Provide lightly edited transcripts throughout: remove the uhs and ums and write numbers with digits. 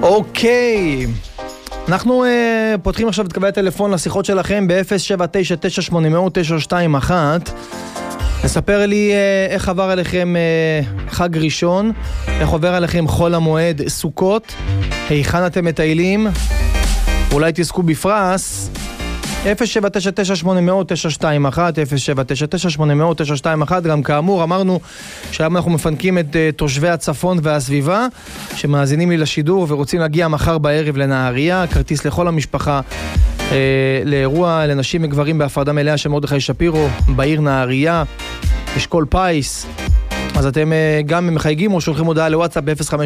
אוקיי, אנחנו פותחים עכשיו את קווי הטלפון לשיחות שלכם ב-079-800-921. נספר לי איך עבר עליכם חג ראשון, איך עובר עליכם חול המועד סוכות, היכן אתם מטיילים, אולי תזכו בפרס. 079-921, 079-921. גם כאמור אמרנו שהיום אנחנו מפנקים את תושבי הצפון והסביבה שמאזינים לי לשידור ורוצים להגיע מחר בערב לנהריה, כרטיס לכל המשפחה לאירוע לנשים וגברים בהפרדה מלאה של מרדכי שפירו בעיר נהריה, אשכול פייס. אז אתם גם מחייגים או שולחים הודעה לוואטסאפ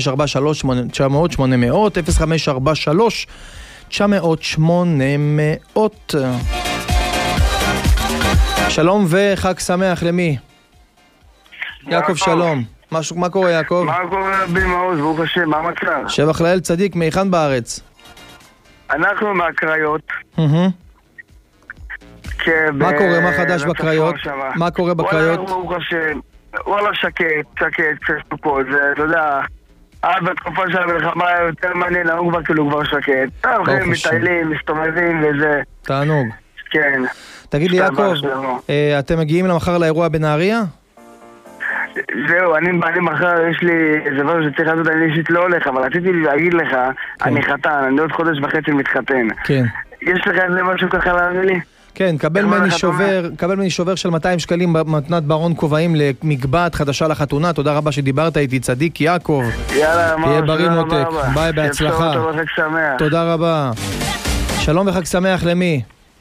ב-0543-900-800, 0543-900-800. שלום וחג שמח למי? יעקב שלום. מה קורה יעקב? מה קורה רבי מעוז, ברוך השם, מה המצב? שבח לאל צדיק, מהיכן בארץ? אנחנו מהקריות. מה קורה, מה חדש בקריות? מה קורה בקריות? וואלה ברוך השם, וואלה שקט, סוכות, זה, אתה יודע, עד בתקופה של המלחמה היה יותר מעניין, אנחנו כבר שקט. הולכים, מטיילים, מסתובבים וזה. תענוג. כן. תגיד לי יעקב, אתם מגיעים למחר לאירוע בנהריה? זהו, אני מחר, יש לי איזה דבר שצריך לעשות, אני אישית לא הולך, אבל רציתי להגיד לך, אני חתן, אני עוד חודש וחצי מתחתן. כן. יש לך איזה משהו ככה להביא לי? כן, קבל ממני שובר של 200 שקלים במתנת ברון כובעים למגבעת חדשה לחתונה. תודה רבה שדיברת איתי, צדיק יעקב. יאללה, תהיה בריא מותק, ביי, בהצלחה. תודה רבה. שלום וחג שמח למי?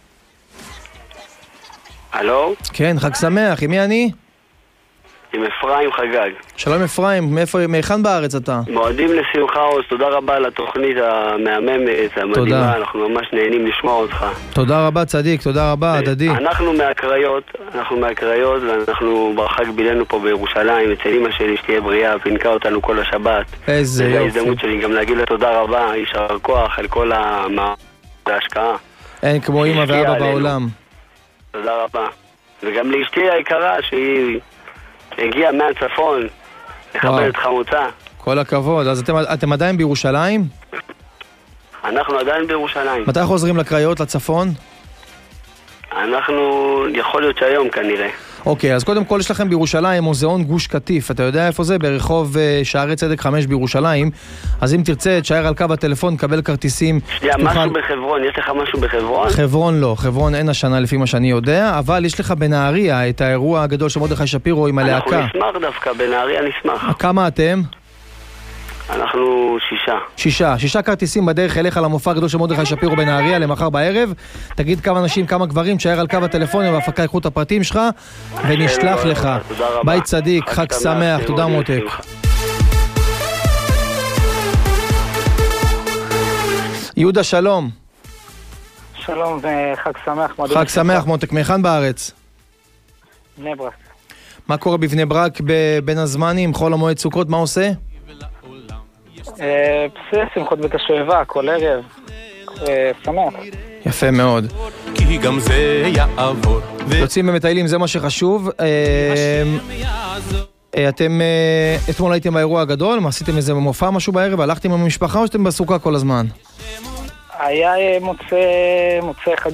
הלו? כן, חג שמח, עם מי אני? עם אפרים חגג. שלום אפרים, מהיכן בארץ אתה? מועדים לשמחה עוז, תודה רבה על התוכנית המהממת, המדהימה, אנחנו ממש נהנים לשמוע אותך. תודה רבה צדיק, תודה רבה, הדדי. אנחנו מהקריות ואנחנו בחג בילנו פה בירושלים, אצל אמא שלי שתהיה בריאה, פינקה אותנו כל השבת. איזה יופי. ההזדמנות שלי גם להגיד לה תודה רבה, יישר כוח על כל ההשקעה. אין כמו אמא ואבא בעולם. תודה רבה. וגם לאשתי היקרה שהיא הגיע מהצפון, לכבד את חמוצה. כל הכבוד. אז אתם עדיין בירושלים? אנחנו עדיין בירושלים. מתי חוזרים לקריות, לצפון? אנחנו, יכול להיות שהיום כנראה. אוקיי, אז קודם כל יש לכם בירושלים מוזיאון גוש קטיף. אתה יודע איפה זה? ברחוב שערי צדק 5 בירושלים. אז אם תרצה, תשאר על קו הטלפון, קבל כרטיסים. משהו בחברון, יש לך משהו בחברון? חברון לא, חברון אין השנה לפי מה שאני יודע, אבל יש לך בנהריה את האירוע הגדול של מרדכי שפירו עם הלהקה. אנחנו נשמח דווקא, בנהריה נשמח. כמה אתם? אנחנו 6. 6 כרטיסים בדרך אליך למופע הגדול של מרדכי שפירו בנהריה למחר בערב. תגיד כמה אנשים, כמה גברים, תשאר על קו הטלפון והפקה יקחו את הפרטים שלך ונשלח לך. ביי צדיק, חג שמח, תודה מותק. יהודה שלום. שלום וחג שמח. חג שמח מותק, מהיכן בארץ? בני ברק. מה קורה בבני ברק בין הזמנים, חול המועד סוכות, מה עושה? שמחות בית השואבה, כל ערב. שמח. יפה מאוד. כי גם זה יעבור. יוצאים ומטיילים, זה מה שחשוב. אתם אתמול הייתם באירוע הגדול, מה עשיתם איזה מופע משהו בערב? הלכתם עם המשפחה או שאתם בסוכה כל הזמן? היה מוצא חג